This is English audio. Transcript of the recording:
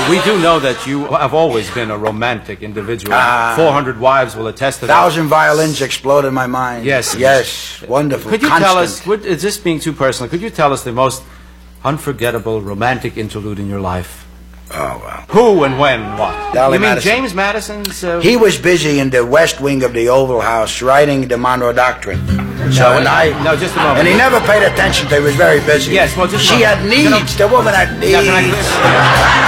We do know that you have always been a romantic individual. 400 wives will attest to that. 1,000 violins explode in my mind. Yes. Yes. Wonderful. Could you Constant. tell us, is this being too personal, could you tell us the most unforgettable romantic interlude in your life? Oh, well. Who and when, what? Dolly You mean Madison. James Madison's... He was busy in the west wing of the Oval House writing the Monroe Doctrine. So, No, just a moment. And he never paid attention to it. He was very busy. Yes, well, just a She moment. had needs. The woman had needs. Now, can I-